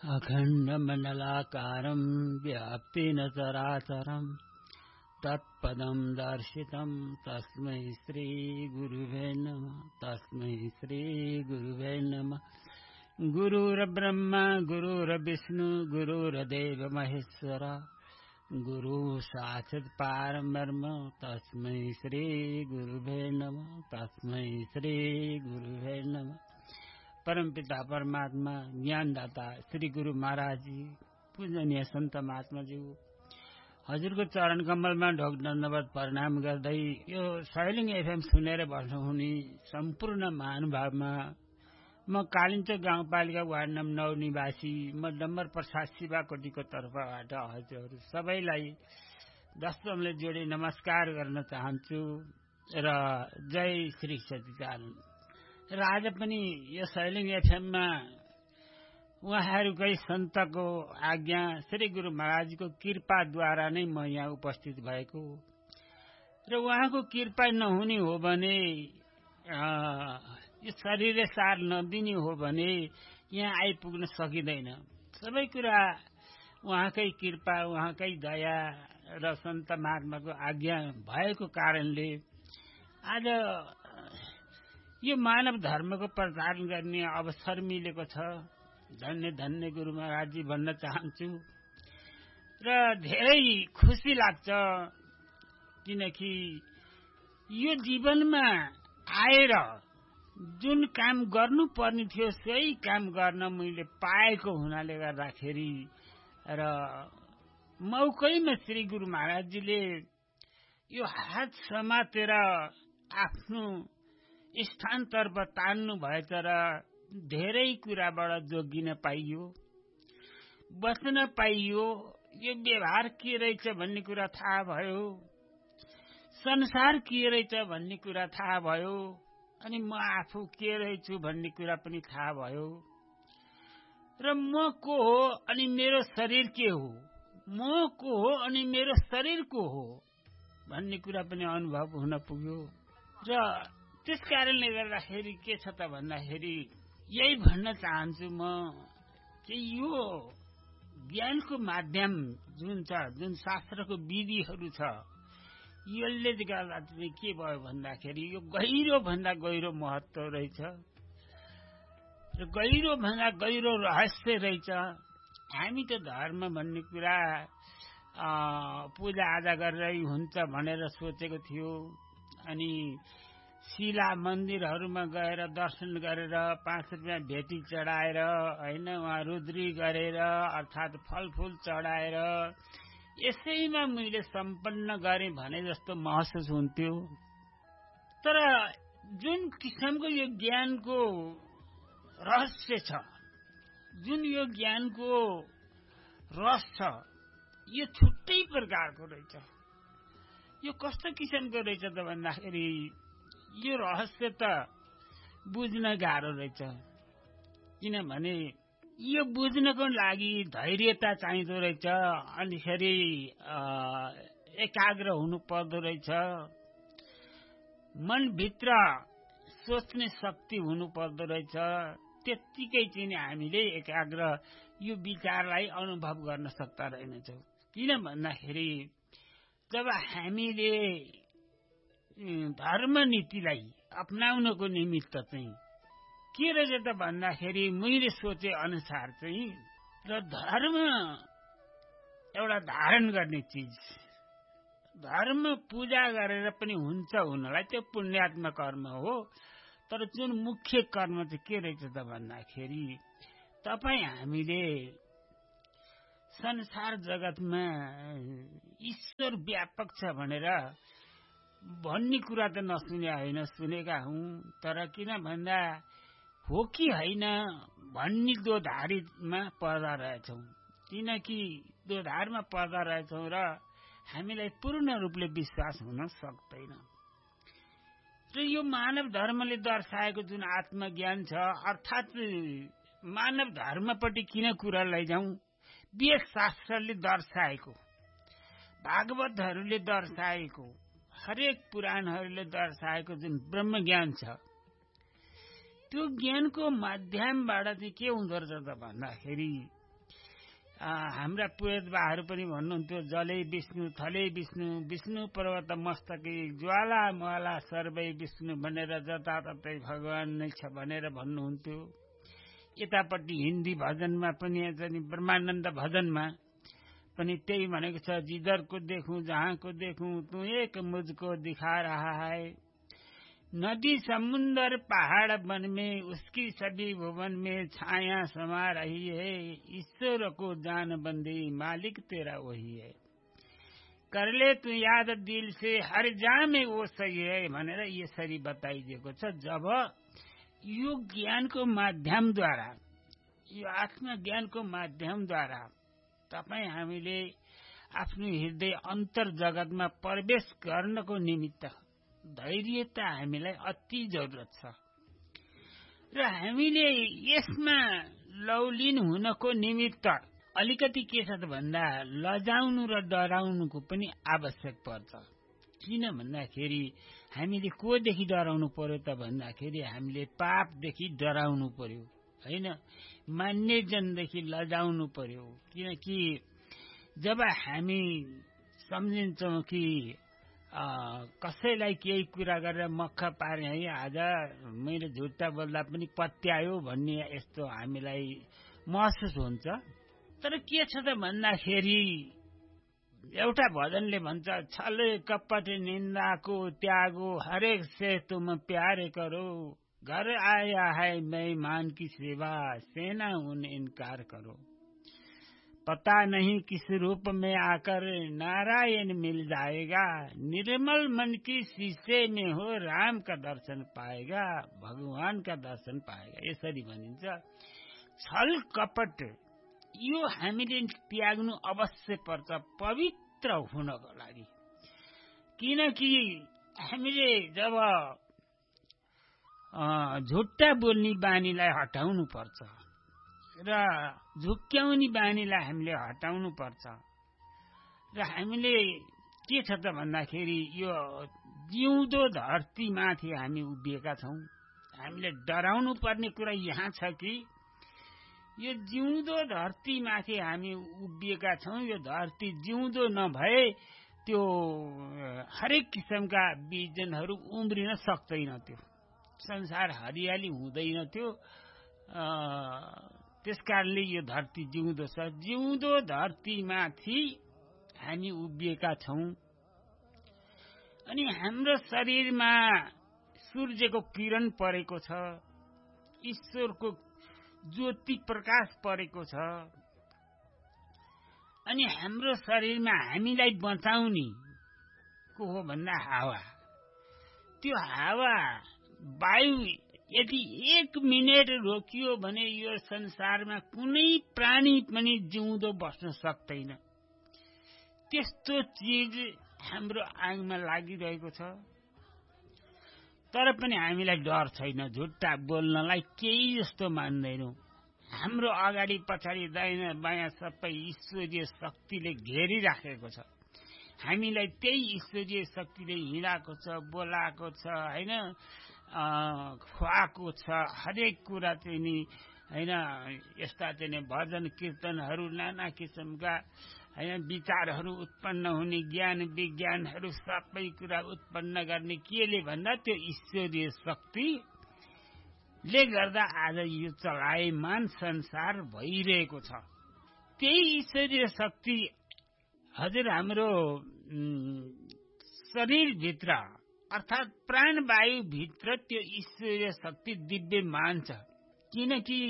अखण्डमण्डलाकारं व्याप्तेन चराचरं तत्पदं दर्शितं तस्मै श्रीगुरुवे नमः। तस्मै श्रीगुरुवे नमः। गुरुर्ब्रह्मा गुरुर्विष्णु गुरुर्देव महेश्वर गुरु साक्षात् परब्रह्म तस्मै श्रीगुरुवे नमः। तस्मै श्रीगुरुवे नमः। परमपिता परमात्मा ज्ञानदाता श्री गुरु महाराज जी, पूजनीय संत महात्मा जी, हजुरको चरण कमलमा ढोक दण्डवत प्रणाम गर्दै यो सैलिङ एफएम सुनेर बस्नुहुने सम्पूर्ण महानुभावमा म कालिन्चोक गाउँपालिका वार्ड नम्बर 9 निवासी म डम्बर प्रसाद शिवाकोटीको तर्फबाट हजुरहरू सबैलाई दशमले जोडी नमस्कार गर्न चाहन्छु र जय श्री सच्चिदानन्द। र आज पनि यो सैलिङ एफएममा उहाँहरूकै सन्तको आज्ञा श्री गुरु महाराजको कृपाद्वारा नै म यहाँ उपस्थित भएको र उहाँको कृपा नहुने हो भने यो शरीरले सार नदिने हो भने यहाँ आइपुग्न सकिँदैन। सबै कुरा उहाँकै कृपा उहाँकै दया र सन्त महात्माको आज्ञा भएको कारणले आज यो मानव धर्मको प्रचार गर्ने अवसर मिलेको छ। धन्य धन्य गुरु महाराजजी भन्न चाहन्छु र धेरै खुसी लाग्छ किनकि यो जीवनमा आएर जुन काम गर्नुपर्ने थियो सोही काम गर्न मैले पाएको हुनाले गर्दाखेरि र मौकैमा श्री गुरु महाराजजीले यो हात समातेर आफ्नो स्थानतर्फ तान्नु भएछ र धेरै कुराबाट जोगिन पाइयो, बच्न पाइयो। यो व्यवहार के रहेछ भन्ने कुरा थाहा भयो, संसार के रहेछ भन्ने कुरा थाहा भयो, अनि म आफू के रहेछु भन्ने कुरा पनि थाहा भयो र म को हो अनि मेरो शरीर के हो, म को हो अनि मेरो शरीर को हो भन्ने कुरा पनि अनुभव हुन पुग्यो। र त्यस कारणले गर्दाखेरि के छ त भन्दाखेरि यही भन्न चाहन्छु म कि यो ज्ञानको माध्यम जुन छ, जुन शास्त्रको विधिहरू छ, यसले गर्दा चाहिँ के भयो भन्दाखेरि यो गहिरो भन्दा गहिरो महत्व रहेछ र गहिरो भन्दा गहिरो रहस्य रहेछ। हामी त धर्म भन्ने कुरा पूजा आजा गरेरै हुन्छ भनेर सोचेको थियो, अनि शिला मन्दिरहरूमा गएर दर्शन गरेर 5 रुपियाँ भेटी चढाएर होइन, उहाँ रुद्री गरेर अर्थात् फलफूल चढाएर यसैमा मैले सम्पन्न गरेँ भने जस्तो महसुस हुन्थ्यो। तर जुन किसिमको यो ज्ञानको रहस्य छ, जुन यो ज्ञानको रस छ, यो छुट्टै प्रकारको रहेछ। यो कस्तो किसिमको रहेछ त भन्दाखेरि यो रहस्य त बुझ्न गाह्रो रहेछ, किनभने यो बुझ्नको लागि धैर्यता चाहिँदो रहेछ, अनिखेरि एकाग्र हुनु पर्दो रहेछ, मनभित्र सोच्ने शक्ति हुनु पर्दो रहेछ। त्यत्तिकै चाहिँ हामीले एकाग्र यो विचारलाई अनुभव गर्न सक्दा रहेनछौँ। किन भन्दाखेरि जब हामीले धर्म नीतिलाई अपनाउनको निमित्त चाहिँ के रहेछ त भन्दाखेरि मैले सोचे अनुसार चाहिँ र धर्म एउटा धारण गर्ने चिज, धर्म पूजा गरेर पनि हुन्छ हुनलाई, त्यो पुण्यात्मक कर्म हो। तर जुन मुख्य कर्म चाहिँ के रहेछ त भन्दाखेरि तपाईँ हामीले संसार जगतमा ईश्वर व्यापक छ भनेर भन्ने कुरा त नसुने होइन, सुनेका हौँ। तर किन भन्दा हो कि होइन भन्ने दोधारीमा पर्दा रहेछौँ, किनकि दोधारमा पर्दा रहेछौँ र हामीलाई पूर्ण रूपले विश्वास हुन सक्दैन। र यो मानव धर्मले दर्शाएको जुन आत्मज्ञान छ, अर्थात् मानव धर्मपट्टि किन कुरा लैजाउँ, वेद शास्त्रले दर्शाएको, भागवतहरूले दर्शाएको, हरेक पुराणहरूले दर्शाएको जुन ब्रह्म ज्ञान छ, त्यो ज्ञानको माध्यमबाट चाहिँ के हुँदो रहेछ त भन्दाखेरि हाम्रा पुरोहितबाहरू पनि भन्नुहुन्थ्यो जलै विष्णु थलै विष्णु विष्णु पर्वत मस्तकै ज्वाला माला सर्वै विष्णु भनेर जताततै भगवान नै छ भनेर भन्नुहुन्थ्यो। यतापट्टि हिन्दी भजनमा पनि ब्रह्मानन्द भजनमा पनि त्यही भनेको छ, जिधर को देखूं जहाँ को देखूं तू एक मुझको दिखा रहा है। नदी समुंदर पहाड़ वन में उसकी सभी भुवन में छाया समा रही है। ईश्वर को जान बंदी मालिक तेरा वही है। कर ले तू याद दिल से हर जा में वो सही है भनेर यसरी बताइदिएको छ। जब यो ज्ञानको माध्यमद्वारा, यो आत्मज्ञानको माध्यमद्वारा तपाईँ हामीले आफ्नो हृदय अन्तर जगतमा प्रवेश गर्नको निमित्त धैर्यता हामीलाई अति जरुरत छ र हामीले यसमा लौलिन हुनको निमित्त अलिकति के छ त भन्दा लजाउनु र डराउनुको पनि आवश्यक पर्छ। किन भन्दाखेरि हामीले कोदेखि डराउनु पर्यो त भन्दाखेरि हामीले पापदेखि डराउनु पर्यो, होइन, मान्ने जनदेखि लजाउनु पर्यो। किनकि जब हामी सम्झिन्छौँ कि कसैलाई केही कुरा गरेर मक्ख पारे है, आज मैले झुट्टा बोल्दा पनि पत्यायो भन्ने यस्तो हामीलाई महसुस हुन्छ। तर के छ त भन्दाखेरि एउटा भजनले भन्छ, छल कपट निन्दा को त्यागो हरेक से तुम प्यार करो, घर आया है मेहमान की सेवा सेना उन इनकार करो। पता नहीं किस रूप में आकर नारायण मिल जाएगा, निर्मल मन की शीशे में हो राम का दर्शन पाएगा, भगवान का दर्शन पाएगा। यसरी भनिन्छ। छल कपट यो हामीले त्याग्नु अवश्य पर्छ पवित्र हुनको लागि। किनकि हामीले जब झुट्टा बोल्ने बानीलाई हटाउनु पर्छ र झुक्क्याउने बानीलाई हामीले हटाउनु पर्छ र हामीले के छ त भन्दाखेरि यो जिउँदो धरतीमाथि हामी उभिएका छौँ। हामीले डराउनु पर्ने कुरा यहाँ छ कि यो जिउँदो धरतीमाथि हामी उभिएका छौँ। यो धरती जिउँदो नभए त्यो हरेक किसिमका बिजनहरू उम्रिन सक्दैन, त्यो संसार हरियाली हुँदैन थियो। त्यसकारणले यो धरती जिउँदो छ। जिउँदो धरतीमाथि हामी उभिएका छौँ अनि हाम्रो शरीरमा सूर्यको किरण परेको छ, ईश्वरको ज्योति प्रकाश परेको छ। अनि हाम्रो शरीरमा हामीलाई बचाउने को हो भन्दा हावा। त्यो हावा वायु यदि 1 मिनेट रोकियो भने यो संसारमा कुनै प्राणी पनि जिउँदो बस्न सक्दैन। त्यस्तो चीज हाम्रो आँगमा लागिरहेको छ। तर पनि हामीलाई डर छैन, झुट्टा बोल्नलाई केही जस्तो मान्दैनौँ। हाम्रो अगाडि पछाडि दाहिना बायाँ सबै ईश्वरीय शक्तिले घेरिराखेको छ। हामीलाई त्यही ईश्वरीय शक्तिले हिँडाएको छ, बोलाएको छ, होइन, खुवाएको छ। हरेक कुरा चाहिँ नि, होइन, यस्ता चाहिँ भजन कीर्तनहरू नाना किसिमका, होइन, विचारहरू उत्पन्न हुने, ज्ञान विज्ञानहरू सबै कुरा उत्पन्न गर्ने केले भन्दा त्यो ईश्वरीय शक्तिले गर्दा आज यो चलायमान संसार भइरहेको छ। त्यही ईश्वरीय शक्ति हजुर हाम्रो शरीरभित्र अर्थात् प्राणवायुभित्र त्यो ईश्वरीय शक्ति दिव्यमान छ। किनकि